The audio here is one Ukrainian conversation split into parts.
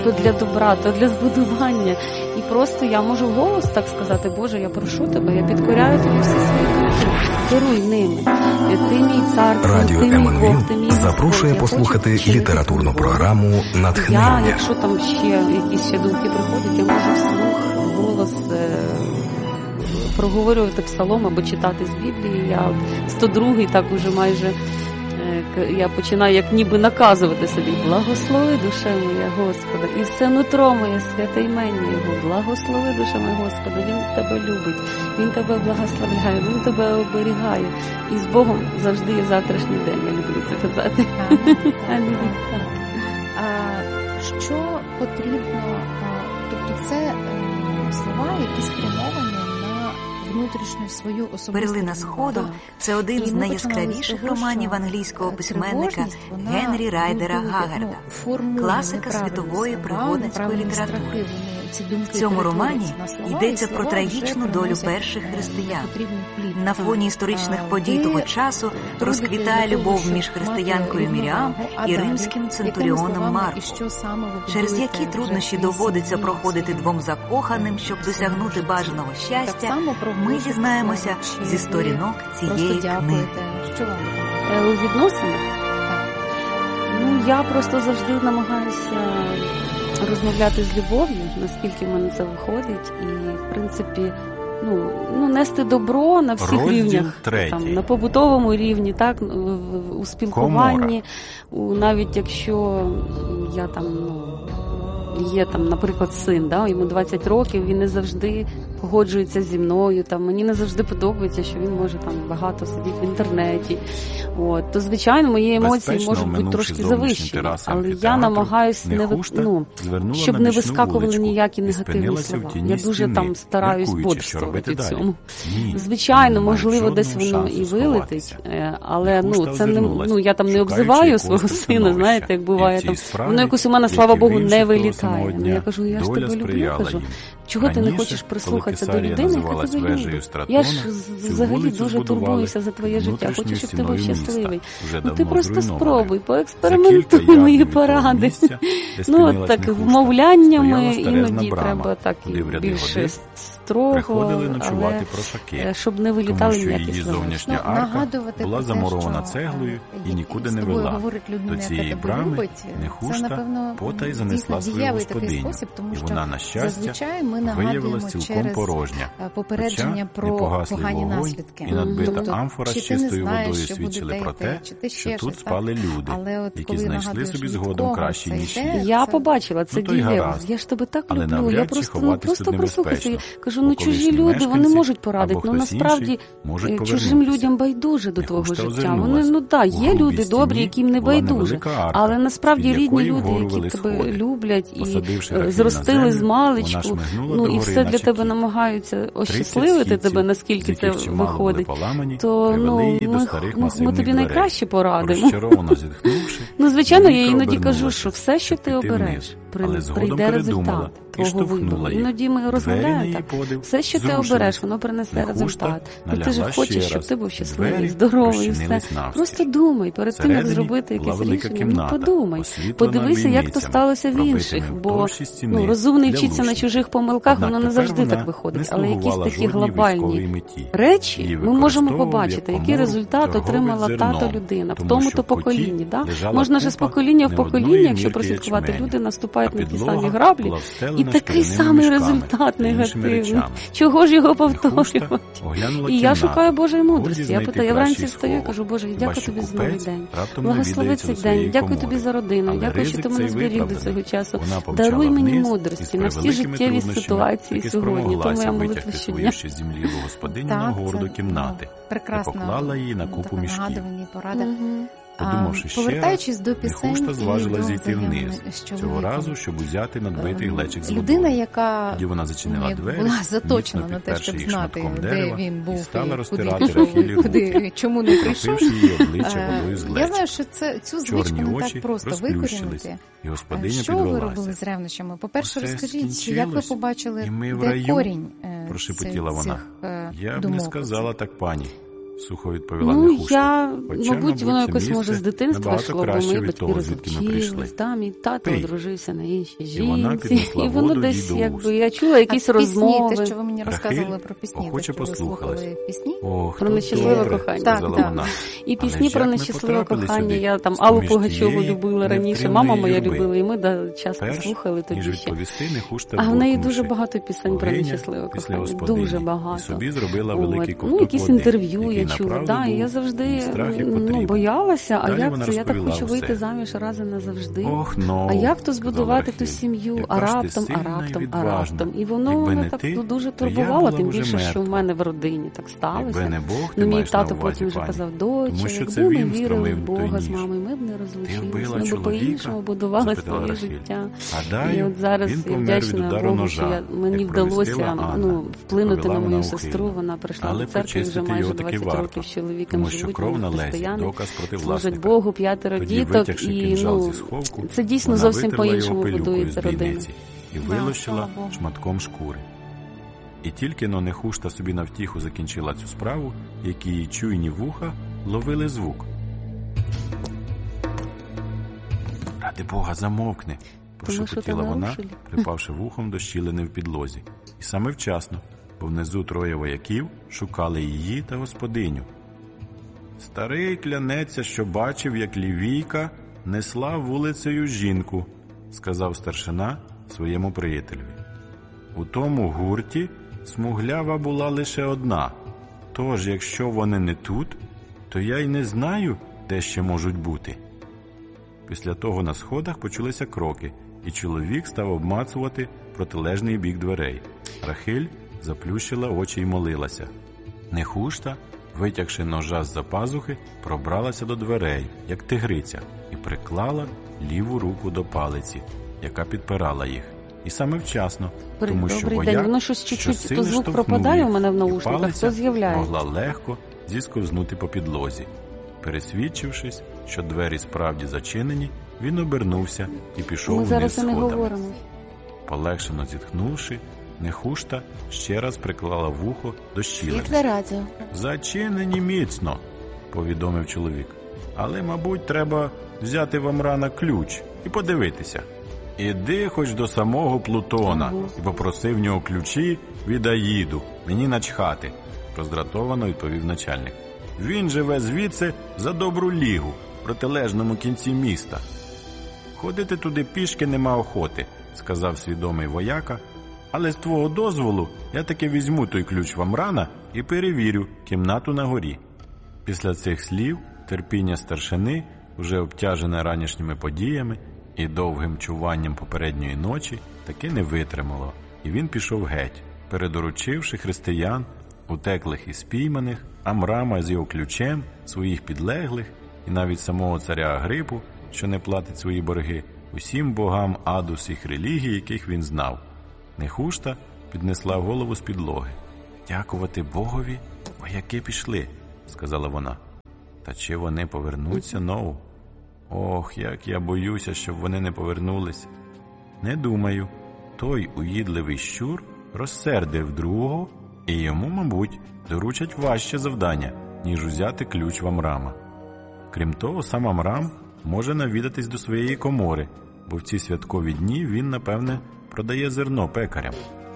То для добра, то для збудування. І просто я можу вголос так сказати: Боже, я прошу тебе, я підкоряю тобі всі свої думки, керуй ними. Ти мій цар, Радіо ти мій Бог, МНВ ти мій запрошує Господь. послухати літературну програму «Натхнення». Якщо там якісь ще думки приходять, я можу вслух, голос проговорювати псалом або читати з Біблії. Я 102-й так уже майже я починаю як ніби наказувати собі: благослови, душе моя Господа, і все нутро моє святе імення Його. Благослови, душе моя Господа, Він тебе любить, Він тебе благословляє, Він тебе оберігає. І з Богом завжди є завтрашній день, я люблю це казати. Що потрібно, тобто це слова, які спрямовані на внутрішню свою особисту. «Перлина Сходу» – це один з найяскравіших романів англійського письменника Генрі Райдера Гагарда, класика світової пригодницької літератури. В цьому романі йдеться про трагічну долю перших християн. На фоні історичних подій того часу розквітає любов між християнкою Міріам і римським центуріоном Марком. Через які труднощі доводиться проходити двом закоханим, щоб досягнути бажаного щастя, ми дізнаємося зі сторінок цієї книги. У відносинах? Я просто завжди намагаюся розмовляти з любов'ю, наскільки в мене це виходить, і, в принципі, нести добро на всіх рівнях, там, на побутовому рівні, так, у спілкуванні, навіть якщо я там, є там, наприклад, син, да, йому 20 років, він не завжди погоджується зі мною, там, мені не завжди подобається, що він може там багато сидіти в інтернеті. То, звичайно, мої емоції можуть бути трошки завищені, але я намагаюся щоб не вискакували ніякі негативні слова. Я дуже там стараюсь бодрствувати в цьому. Звичайно, можливо, десь воно і вилетить, але це не, я там не обзиваю свого сина, знаєте, як буває там. Воно якось у мене, слава Богу, не вилітає. Я кажу: я ж тебе люблю, кажу. Чого ти не хочеш прислухатися до людини, яка тебе любить? Я ж взагалі дуже турбуюся за твоє життя, хочу, щоб ти був щасливий. Ти просто спробуй, поекспериментуй мої поради. Так, вмовляннями іноді треба так більше строго, але щоб не вилітали ніякі слова. Зовнішня арка була замурована цеглою і нікуди не вела. До цієї брами Нехушта потай занесла свою господиню, і вона, на щастя, виявилась цілком порожня. Попередження про погані наслідки. І надбита амфора з чистою водою свідчили про те, що тут спали люди, які знайшли собі згодом кращі ніші. Я побачила це діло. Я ж тебе так люблю. Я просто прослухаюся. Кажу, чужі люди, вони можуть порадити, але насправді чужим людям байдуже до твого життя. Вони, є люди добрі, яким не байдуже, але насправді рідні люди, які тебе люблять і зростили з маличку, і все для тебе намагаються ощасливити тебе, наскільки це виходить, то ми тобі найкраще порадимо. Звичайно, я іноді кажу, що все, що ти обереш, прийде результат твого вибору. Іноді ми розмовляємо так. Все, що ти обереш, воно принесе результат. Ти ж хочеш, щоб ти був щасливий, здоровий, і все. Просто думай, перед тим, як зробити якесь рішення, подумай. Подивися, як то сталося в інших, бо розумний вчиться на чужих помилках, воно не завжди так виходить. Але якісь такі глобальні речі ми можемо побачити, який результат отримала та-то людина в тому-то поколінні. Можна ж з покоління в покоління, якщо прослідкувати, люди наступають на ті самі граблі, і такий самий результат негативний. Чого ж його повторювати? І я шукаю Божої мудрості. Я вранці встаю і кажу: Боже, дякую тобі за новий день. Благослови цей день. Дякую тобі за родину. Дякую, що ти мене зберіг до цього часу. Даруй мені мудрості на всі життєві ситуації сьогодні. Тому я молитва щодня. Прекрасно нагадувані поради. Подумавши повертаючись до пісень, Нехушта зважила зійти вниз, цього разу, щоб узяти надбитий глечик з водою. Людина, яка вона зачинила двері, була заточена на те, щоб знати, де він був, чому не прийшов. Я знаю, що цю звичку не так просто викорінити. Що ви робили з ревнощами? По-перше, розкажіть, як ви побачили, де корінь прошепотіла вона. Я б не сказала так, пані. сухо відповіла Нехушта. Мабуть, воно якось, може, з дитинства йшло, бо мої батьки розлучились, там, і тато одружився на іншій жінці. І воно десь, якби, я чула якісь розмови. Пісні, те, що ви мені розказували про пісні, охоче послухали пісні? Про нещасливе кохання. Так. І пісні про нещасливе кохання. Я там Аллу Пугачову любила раніше, мама моя любила, і ми часто слухали тоді ще. А в неї дуже багато пісень про нещасливе кохання. Дуже багато. Собі зробила великий ковток якісь інтерв'ю я чула, і я завжди боялася, а як це, я так хочу вийти заміж раз і назавжди. А як то збудувати ту сім'ю, а раптом. І воно мене так дуже турбувало, тим більше, що в мене в родині так сталося. Мій тато потім вже казав, дочі, якби ми вірили в Бога з мамою, ми б не розлучилися, ми б по-іншому будували своє життя. І от зараз я вдячна Богу, що мені вдалося вплинути на мою сестру, вона прийшла до церкви вже майже 20 років з чоловіком, живуть, вони постійно служать Богу, 5 діток, і це дійсно зовсім по-іншому будується родина. І вилощила шматком шкури. І тільки Нехушта собі на втіху закінчила цю справу, як її чуйні вуха ловили звук. «Ради Бога, замовкни!» – прошепотіла вона, припавши вухом до щілини в підлозі. І саме вчасно, бо внизу 3 вояків шукали її та господиню. «Старий клянеться, що бачив, як Лівійка несла вулицею жінку», – сказав старшина своєму приятелеві. «У тому гурті смуглява була лише одна, тож якщо вони не тут, то я й не знаю, де ще можуть бути». Після того на сходах почулися кроки, і чоловік став обмацувати протилежний бік дверей. Рахиль заплющила очі й молилася. Нехушта, витягши ножа з-за пазухи, пробралася до дверей, як тигриця, і приклала ліву руку до палиці, яка підпирала їх. І саме вчасно, тому що вояк, воно щось чуть-чуть, то звук пропадає у мене в наушниках, то з'являється. Могла легко зісковзнути по підлозі. Пересвідчившись, що двері справді зачинені, він обернувся і пішов вниз сходами. Полегшено зітхнувши, Нехушта ще раз приклала вухо до щілини. «Зачинені міцно», – повідомив чоловік. «Але, мабуть, треба взяти в Амрана ключ і подивитися». «Іди хоч до самого Плутона і попроси в нього ключі від Аїду. Мені начхати», – роздратовано відповів начальник. «Він живе звідси за добру лігу, в протилежному кінці міста». «Ходити туди пішки нема охоти», – сказав свідомий вояка. «Але з твого дозволу я таки візьму той ключ в Амрана і перевірю кімнату на горі». Після цих слів терпіння старшини, вже обтяжене ранішніми подіями і довгим чуванням попередньої ночі, таки не витримало, і він пішов геть, передоручивши християн, утеклих і спійманих, Амрама з його ключем, своїх підлеглих і навіть самого царя Агрипу, що не платить свої борги, усім богам аду всіх релігій, яких він знав. Нехушта піднесла голову з підлоги. «Дякувати Богові, вояки пішли», – сказала вона. «Та чи вони повернуться, Ноу? Ох, як я боюся, щоб вони не повернулись. Не думаю, той уїдливий щур розсердив другого, і йому, мабуть, доручать важче завдання, ніж узяти ключ в Амрама. Крім того, сам Амрам може навідатись до своєї комори, бо в ці святкові дні він, напевне, продає зерно пекарям».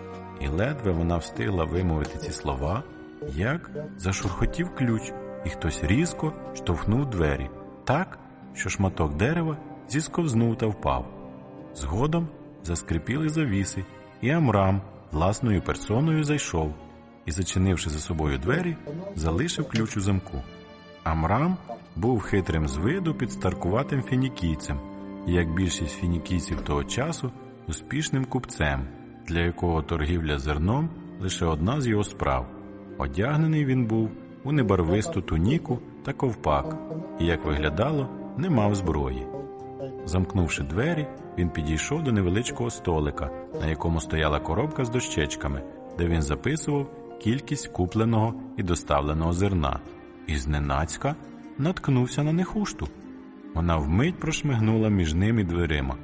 І ледве вона встигла вимовити ці слова, як зашурхотів ключ, і хтось різко штовхнув двері, так, що шматок дерева зісковзнув та впав. Згодом заскрипіли завіси, і Амрам власною персоною зайшов і, зачинивши за собою двері, залишив ключ у замку. Амрам був хитрим з виду підстаркуватим фінікійцем, і, як більшість фінікійців того часу, успішним купцем, для якого торгівля зерном – лише одна з його справ. Одягнений він був у небарвисту туніку та ковпак, і, як виглядало, не мав зброї. Замкнувши двері, він підійшов до невеличкого столика, на якому стояла коробка з дощечками, де він записував кількість купленого і доставленого зерна. І зненацька наткнувся на Нехушту. Вона вмить прошмигнула між ним і дверима.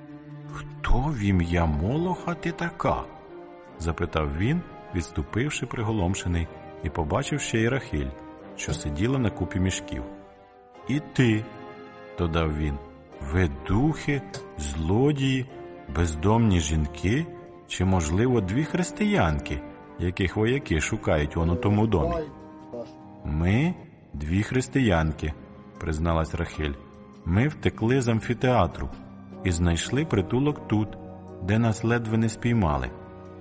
«Хто в ім'я Молоха ти така?» – запитав він, відступивши приголомшений, і побачив ще й Рахиль, що сиділа на купі мішків. «І ти», – додав він, – «ви духи, злодії, бездомні жінки чи, можливо, 2 християнки, яких вояки шукають у тому домі?» «Ми 2 християнки», – призналась Рахель. «Ми втекли з амфітеатру і знайшли притулок тут, де нас ледве не спіймали».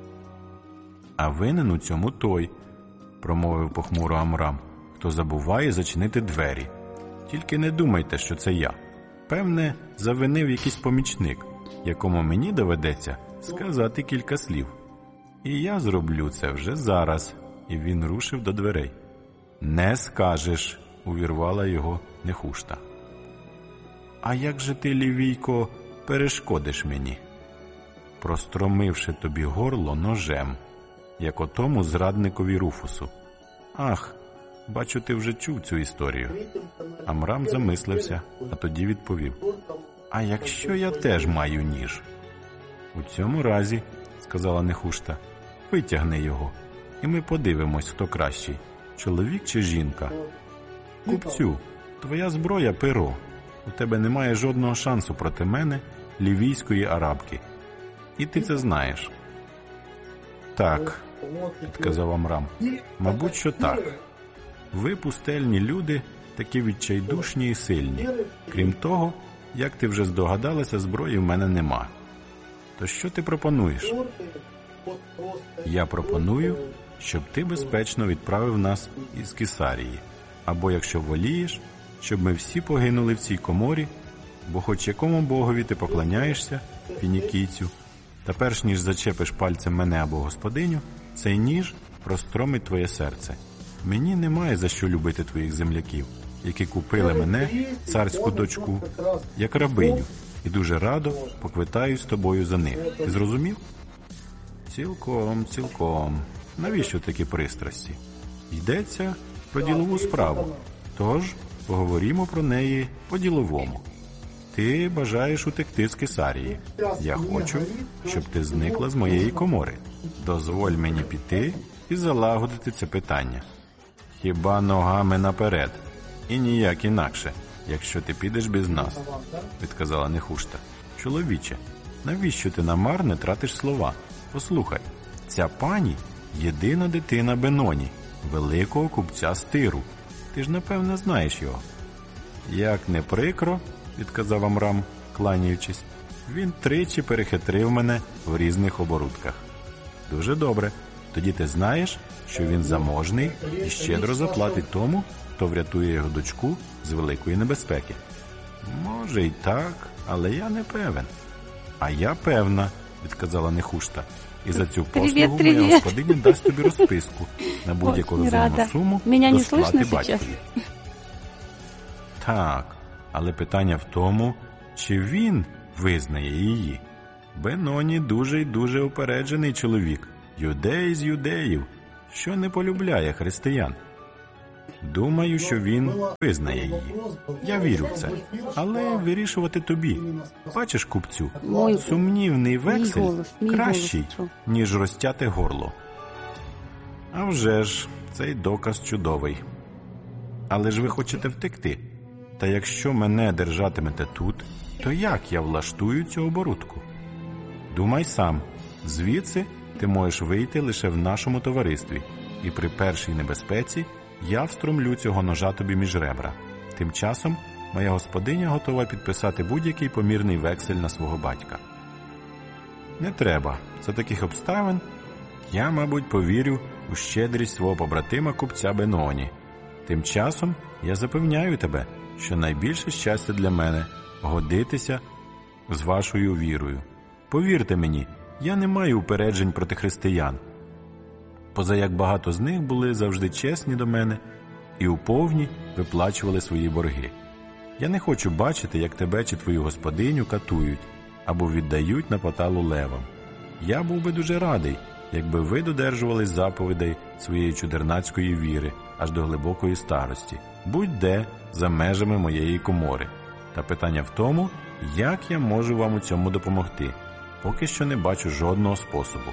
«А винен у цьому той», – промовив похмуро Амрам, – «хто забуває зачинити двері. Тільки не думайте, що це я. Певне, завинив якийсь помічник, якому мені доведеться сказати кілька слів. І я зроблю це вже зараз». І він рушив до дверей. «Не скажеш», – увірвала його Нехушта. «А як же ти, Лівійко, перешкодиш мені, простромивши тобі горло ножем, як отому зрадникові Руфусу? Ах, бачу, ти вже чув цю історію». Амрам замислився, а тоді відповів: «А якщо я теж маю ніж?» «У цьому разі, – сказала Нехушта, – витягни його, і ми подивимось, хто кращий, чоловік чи жінка. Купцю, твоя зброя – перо. У тебе немає жодного шансу проти мене, лівійської арабки. І ти це знаєш». «Так», – відказав Амрам, – «мабуть, що так. Ви, пустельні люди, такі відчайдушні і сильні. Крім того, як ти вже здогадалася, зброї в мене нема. То що ти пропонуєш?» «Я пропоную, щоб ти безпечно відправив нас із Кесарії, або, якщо волієш, щоб ми всі погинули в цій коморі, бо хоч якому богові ти поклоняєшся, фінікійцю, та перш ніж зачепиш пальцем мене або господиню, цей ніж простромить твоє серце. Мені немає за що любити твоїх земляків, які купили мене, царську дочку, як рабиню, і дуже радо поквитаюсь з тобою за них. Ти зрозумів?» «Цілком, цілком. Навіщо такі пристрасті? Йдеться про ділову справу, тож поговоримо про неї по-діловому. Ти бажаєш утекти з Кесарії. Я хочу, щоб ти зникла з моєї комори. Дозволь мені піти і залагодити це питання. Хіба ногами наперед, і ніяк інакше, якщо ти підеш без нас», – відказала Нехушта. «Чоловіче, навіщо ти намарне тратиш слова? Послухай, ця пані – єдина дитина Беноні, великого купця з Тиру. Ти ж, напевне, знаєш його». «Як не прикро, – відказав Амрам, кланяючись, – він 3 перехитрив мене в різних оборудках». «Дуже добре. Тоді ти знаєш, що він заможний і щедро заплатить тому, хто врятує його дочку з великої небезпеки». «Може й так, але я не певен». «А я певна, – відказала Нехушта, – і за цю послугу моя господиня дасть тобі розписку на будь-яку розумну суму до сплати батькові». «Так, але питання в тому, чи він визнає її. Беноні дуже й дуже упереджений чоловік, юдей з юдеїв, що не полюбляє християн. Думаю, що він визнає її. Я вірю в це. Але вирішувати тобі. Бачиш, купцю, сумнівний вексель кращий, ніж розтяте горло». «А вже ж, цей доказ чудовий. Але ж ви хочете втекти. Та якщо мене держатимете тут, то як я влаштую цю оборудку? Думай сам. Звідси ти можеш вийти лише в нашому товаристві, і при першій небезпеці я встромлю цього ножа тобі між ребра. Тим часом моя господиня готова підписати будь-який помірний вексель на свого батька». «Не треба. За таких обставин я, мабуть, повірю у щедрість свого побратима купця Беноні. Тим часом я запевняю тебе, що найбільше щастя для мене – годитися з вашою вірою. Повірте мені, я не маю упереджень проти християн. Позаяк багато з них були завжди чесні до мене і уповні виплачували свої борги. Я не хочу бачити, як тебе чи твою господиню катують або віддають на поталу левам. Я був би дуже радий, якби ви додержувались заповідей своєї чудернацької віри аж до глибокої старості, будь-де за межами моєї комори. Та питання в тому, як я можу вам у цьому допомогти. Поки що не бачу жодного способу».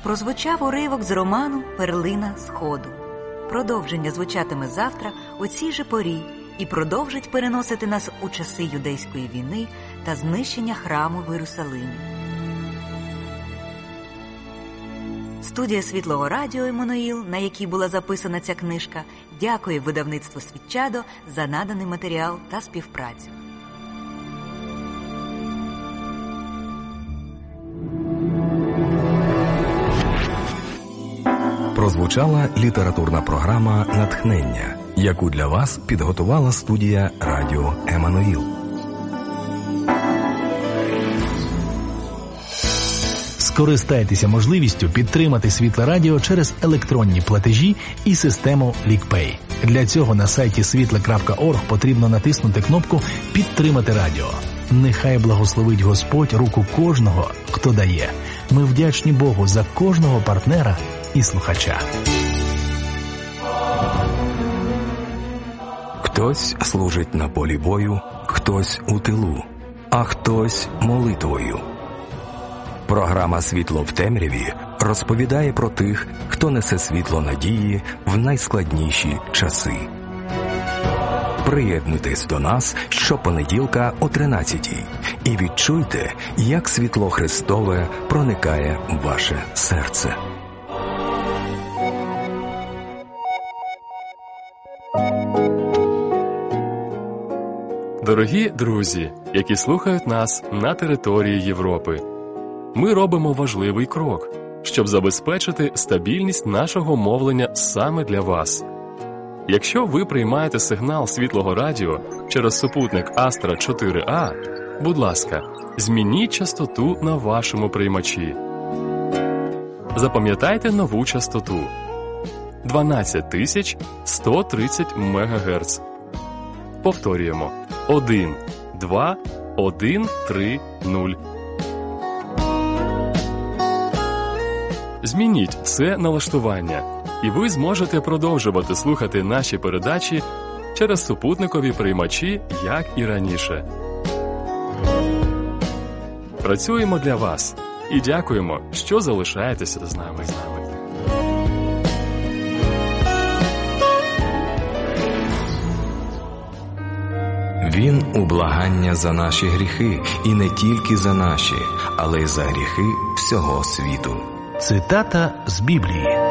прозвучав уривок з роману «Перлина Сходу». Продовження звучатиме завтра у цій же порі і продовжить переносити нас у часи юдейської війни та знищення храму в Єрусалимі. Студія Світлого Радіо «Еммануїл», на якій була записана ця книжка, дякує видавництву «Світчадо» за наданий матеріал та співпрацю. Прозвучала літературна програма «Натхнення», яку для вас підготувала студія Радіо «Еммануїл». Скористайтеся можливістю підтримати Світле Радіо через електронні платежі і систему LinkPay. Для цього на сайті світле.орг потрібно натиснути кнопку «Підтримати радіо». Нехай благословить Господь руку кожного, хто дає. Ми вдячні Богу за кожного партнера і слухача. Хтось служить на полі бою, хтось у тилу, а хтось молитвою. Програма «Світло в темряві» розповідає про тих, хто несе світло надії в найскладніші часи. Приєднуйтесь до нас щопонеділка о 13-й і відчуйте, як світло Христове проникає в ваше серце. Дорогі друзі, які слухають нас на території Європи, ми робимо важливий крок, щоб забезпечити стабільність нашого мовлення саме для вас. Якщо ви приймаєте сигнал Світлого Радіо через супутник Астра 4А, будь ласка, змініть частоту на вашому приймачі. Запам'ятайте нову частоту – 12130 МГц. Повторюємо – 1, 2, 1, 3, 0. Змініть це налаштування, і ви зможете продовжувати слухати наші передачі через супутникові приймачі, як і раніше. Працюємо для вас і дякуємо, що залишаєтеся з нами. Він у благання за наші гріхи, і не тільки за наші, але й за гріхи всього світу. Цитата з Біблії.